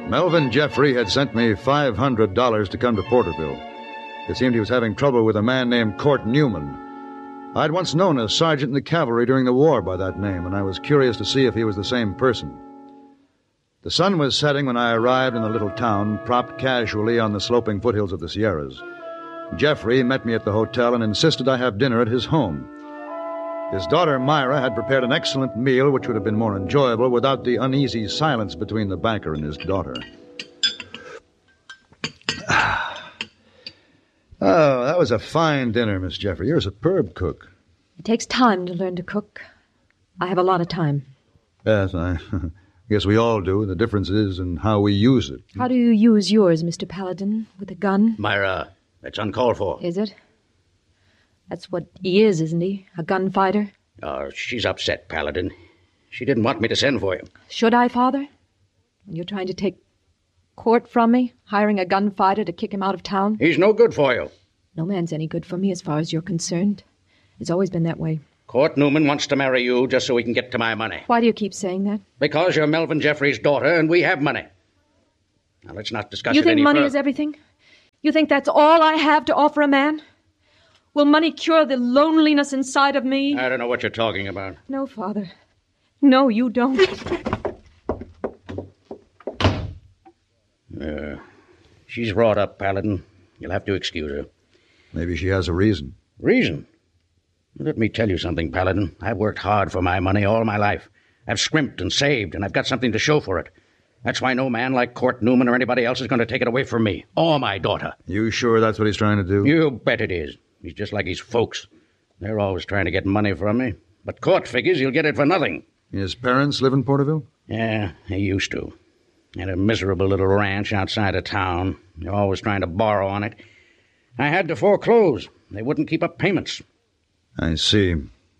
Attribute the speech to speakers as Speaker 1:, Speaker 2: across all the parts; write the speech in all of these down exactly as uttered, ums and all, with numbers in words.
Speaker 1: Melvin Jeffrey had sent me five hundred dollars to come to Porterville. It seemed he was having trouble with a man named Court Newman. I'd once known a sergeant in the cavalry during the war by that name, and I was curious to see if he was the same person. The sun was setting when I arrived in the little town, propped casually on the sloping foothills of the Sierras. Jeffrey met me at the hotel and insisted I have dinner at his home. His daughter, Myra, had prepared an excellent meal which would have been more enjoyable without the uneasy silence between the banker and his daughter. Oh, that was a fine dinner, Miss Jeffrey. You're a superb cook.
Speaker 2: It takes time to learn to cook. I have a lot of time.
Speaker 1: Yes, I guess we all do. The difference is in how we use it.
Speaker 2: How do you use yours, Mister Paladin? With a gun?
Speaker 3: Myra, that's uncalled for.
Speaker 2: Is it? That's what he is, isn't he? A gunfighter?
Speaker 3: Oh, she's upset, Paladin. She didn't want me to send for you.
Speaker 2: Should I, Father? When you're trying to take Court from me, hiring a gunfighter to kick him out of town?
Speaker 3: He's no good for you.
Speaker 2: No man's any good for me as far as you're concerned. It's always been that way.
Speaker 3: Court Newman wants to marry you just so he can get to my money.
Speaker 2: Why do you keep saying that?
Speaker 3: Because you're Melvin Jeffrey's daughter and we have money. Now, let's not discuss
Speaker 2: you
Speaker 3: it any
Speaker 2: think money
Speaker 3: further.
Speaker 2: is everything? You think that's all I have to offer a man? Will money cure the loneliness inside of me?
Speaker 3: I don't know what you're talking about.
Speaker 2: No, Father. No, you don't.
Speaker 3: Uh, she's wrought up, Paladin. You'll have to excuse her.
Speaker 1: Maybe she has a reason.
Speaker 3: Reason? Let me tell you something, Paladin. I've worked hard for my money all my life. I've scrimped and saved, and I've got something to show for it. That's why no man like Court Newman or anybody else is going to take it away from me, or my daughter.
Speaker 1: You sure that's what he's trying to do?
Speaker 3: You bet it is. He's just like his folks. They're always trying to get money from me. But Court figures he'll get it for nothing.
Speaker 1: His parents live in Porterville?
Speaker 3: Yeah, he used to. Had a miserable little ranch outside of town. They're always trying to borrow on it. I had to foreclose. They wouldn't keep up payments.
Speaker 1: I see.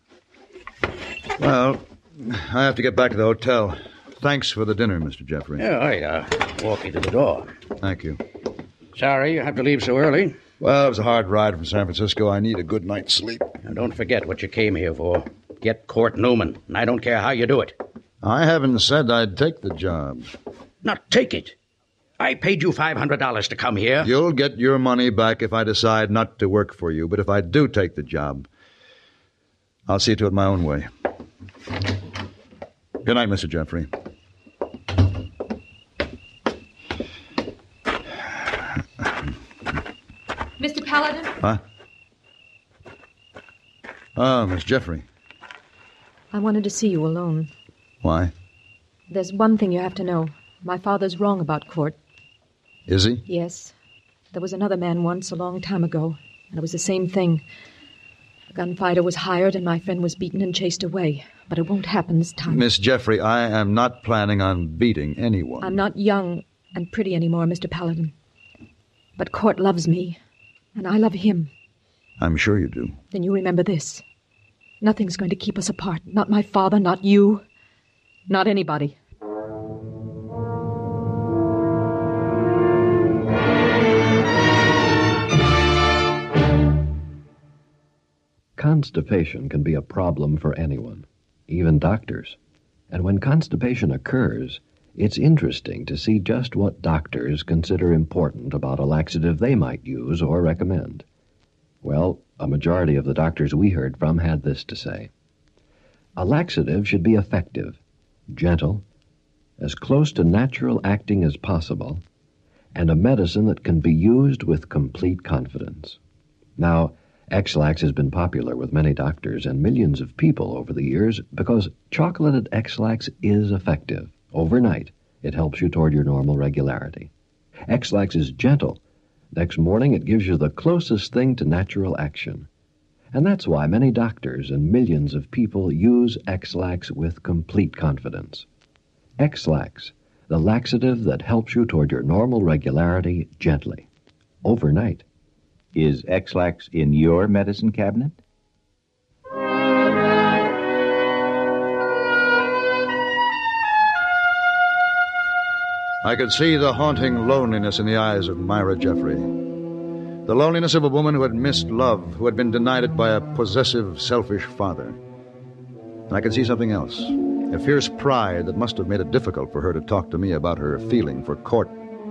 Speaker 1: Well, I have to get back to the hotel. Thanks for the dinner, Mister Jeffrey.
Speaker 3: Yeah, all right. I'll walk you to the door.
Speaker 1: Thank you.
Speaker 3: Sorry you have to leave so early.
Speaker 1: Well, it was a hard ride from San Francisco. I need a good night's sleep.
Speaker 3: Now, don't forget what you came here for. Get Court Newman, and I don't care how you do it.
Speaker 1: I haven't said I'd take the job.
Speaker 3: Not take it. I paid you five hundred dollars to come here.
Speaker 1: You'll get your money back if I decide not to work for you, but if I do take the job, I'll see to it my own way. Good night, Mister Jeffrey.
Speaker 2: Mister Paladin?
Speaker 1: Huh? Oh, Miss Jeffrey.
Speaker 2: I wanted to see you alone.
Speaker 1: Why?
Speaker 2: There's one thing you have to know. My father's wrong about Court.
Speaker 1: Is he?
Speaker 2: Yes. There was another man once, a long time ago, and it was the same thing. A gunfighter was hired, and my friend was beaten and chased away. But it won't happen this time.
Speaker 1: Miss Jeffrey, I am not planning on beating anyone.
Speaker 2: I'm not young and pretty anymore, Mister Paladin. But Court loves me, and I love him.
Speaker 1: I'm sure you do.
Speaker 2: Then you remember this. Nothing's going to keep us apart. Not my father, not you, not anybody.
Speaker 4: Constipation can be a problem for anyone, even doctors. And when constipation occurs, it's interesting to see just what doctors consider important about a laxative they might use or recommend. Well, a majority of the doctors we heard from had this to say. A laxative should be effective, gentle, as close to natural acting as possible, and a medicine that can be used with complete confidence. Now, X-Lax has been popular with many doctors and millions of people over the years because chocolated X-Lax is effective. Overnight, it helps you toward your normal regularity. X-Lax is gentle. Next morning, it gives you the closest thing to natural action. And that's why many doctors and millions of people use X-Lax with complete confidence. X-Lax, the laxative that helps you toward your normal regularity gently, overnight.
Speaker 5: Is X-Lax in your medicine cabinet?
Speaker 1: I could see the haunting loneliness in the eyes of Myra Jeffrey. The loneliness of a woman who had missed love, who had been denied it by a possessive, selfish father. And I could see something else. a fierce pride that must have made it difficult for her to talk to me about her feeling for Court.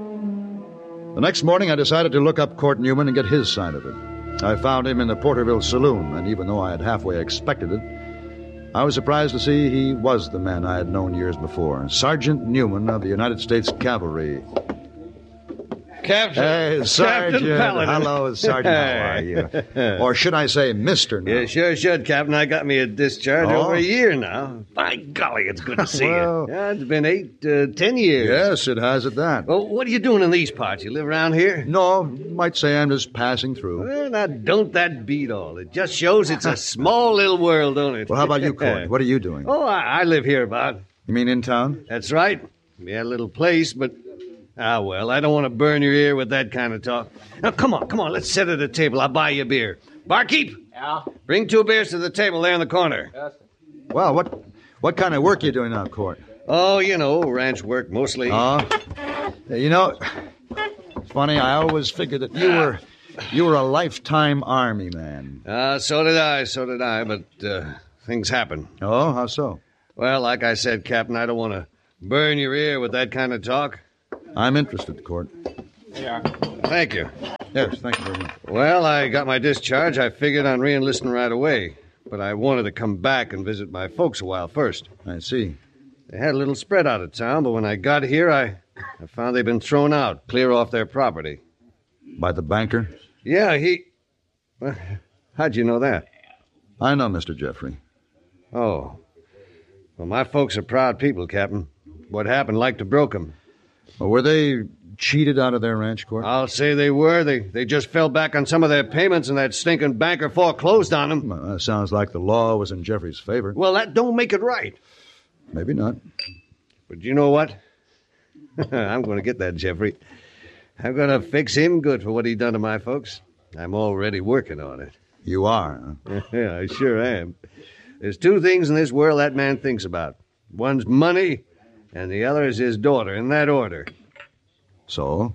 Speaker 1: The next morning, I decided to look up Court Newman and get his side of it. I found him in the Porterville saloon, and even though I had halfway expected it, I was surprised to see he was the man I had known years before, Sergeant Newman of the United States Cavalry.
Speaker 6: Captain.
Speaker 1: Hey, Sergeant.
Speaker 6: Captain Paladin.
Speaker 1: Hello, Sergeant. How are you? Or should I say Mister now?
Speaker 6: Yeah, sure should, Captain. I got me a discharge
Speaker 1: Oh?
Speaker 6: over a year now. By golly, it's good to see
Speaker 1: Well-
Speaker 6: you. Yeah, it's been eight, uh, ten years.
Speaker 1: Yes, it has at that.
Speaker 6: Well, what are you doing in these parts? You live around here?
Speaker 1: No, might say I'm just passing through.
Speaker 6: Well, now, don't that beat all? It just shows it's a small little world, don't it?
Speaker 1: Well, how about you, Court? What are you doing?
Speaker 6: Oh, I, I live here about.
Speaker 1: You mean in town?
Speaker 6: That's right. We had a little place, but... Ah, well, I don't want to burn your ear with that kind of talk. Now, come on, come on, let's sit at a table. I'll buy you a beer. Barkeep!
Speaker 7: Yeah?
Speaker 6: Bring two beers to the table there in the corner.
Speaker 7: Yes.
Speaker 1: Well, what what kind of work are you doing now, Court?
Speaker 6: Oh, you know, ranch work mostly.
Speaker 1: Oh, you know, it's funny. I always figured that you were you were a lifetime Army man.
Speaker 6: Uh, so did I, so did I, but uh, things happen.
Speaker 1: Oh, how so?
Speaker 6: Well, like I said, Captain, I don't want to burn your ear with that kind of talk.
Speaker 1: I'm interested, Court.
Speaker 7: Yeah.
Speaker 6: Thank you.
Speaker 1: Yes, thank you very much.
Speaker 6: Well, I got my discharge. I figured on re-enlisting right away. But I wanted to come back and visit my folks a while first.
Speaker 1: I see.
Speaker 6: They had a little spread out of town, but when I got here, I, I found they'd been thrown out, clear off their property.
Speaker 1: By the banker?
Speaker 6: Yeah, he... Well, how'd you know that?
Speaker 1: I know, Mister Jeffrey.
Speaker 6: Oh. Well, my folks are proud people, Captain. What happened like to broke 'em.
Speaker 1: Well, were they cheated out of their ranch, Court?
Speaker 6: I'll say they were. They they just fell back on some of their payments, and that stinking banker foreclosed on them.
Speaker 1: Well, that sounds like the law was in Jeffrey's favor.
Speaker 6: Well, that don't make it right.
Speaker 1: Maybe not.
Speaker 6: But you know what? I'm going to get that Jeffrey. I'm going to fix him good for what he done to my folks. I'm already working on it.
Speaker 1: You are, huh?
Speaker 6: Yeah, I sure am. There's two things in this world that man thinks about. One's money, and the other is his daughter, in that order.
Speaker 1: So?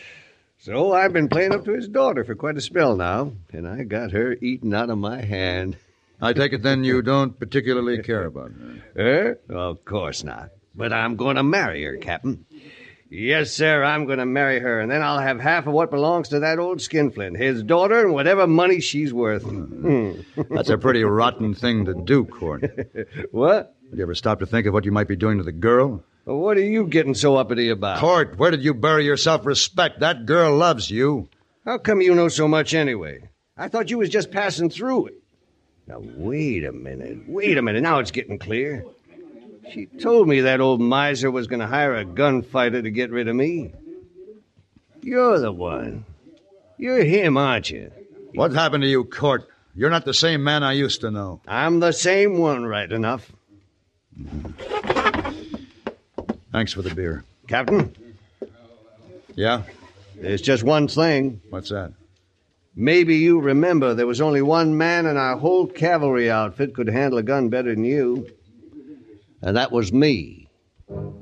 Speaker 6: So I've been playing up to his daughter for quite a spell now, and I got her eaten out of my hand.
Speaker 1: I take it then you don't particularly care about her.
Speaker 6: Her? Of course not. But I'm going to marry her, Captain. Yes, sir, I'm going to marry her, and then I'll have half of what belongs to that old skinflint, his daughter, and whatever money she's worth.
Speaker 1: That's a pretty rotten thing to do, Court.
Speaker 6: What?
Speaker 1: Did you ever stop to think of what you might be doing to the girl?
Speaker 6: Well, what are you getting so uppity about?
Speaker 1: Court, where did you bury your self-respect? That girl loves you.
Speaker 6: How come you know so much anyway? I thought you was just passing through it. Now, wait a minute. Wait a minute. Now it's getting clear. She told me that old miser was going to hire a gunfighter to get rid of me. You're the one. You're him, aren't you?
Speaker 1: What happened to you, Court? You're not the same man I used to know.
Speaker 6: I'm the same one, right enough.
Speaker 1: Thanks for the beer.
Speaker 6: Captain,
Speaker 1: Yeah?
Speaker 6: there's just one thing.
Speaker 1: What's that?
Speaker 6: Maybe you remember there was only one man in our whole cavalry outfit could handle a gun better than you. And that was me.